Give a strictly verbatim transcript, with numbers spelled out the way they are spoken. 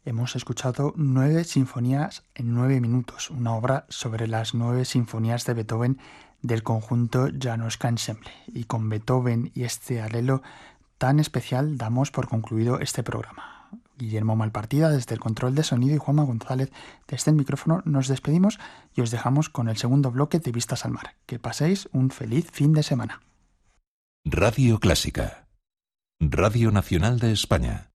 Hemos escuchado nueve sinfonías en nueve minutos, una obra sobre las nueve sinfonías de Beethoven del conjunto Janosca Ensemble. Y con Beethoven y este alelo tan especial damos por concluido este programa. Guillermo Malpartida desde el control de sonido y Juanma González desde el micrófono nos despedimos y os dejamos con el segundo bloque de Vistas al Mar. Que paséis un feliz fin de semana. Radio Clásica, Radio Nacional de España.